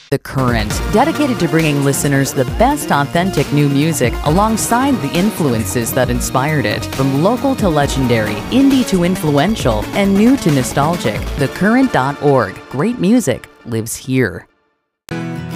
The Current, dedicated to bringing listeners the best authentic new music alongside the influences that inspired it. From local to legendary, indie to influential, and new to nostalgic, thecurrent.org. Great music lives here.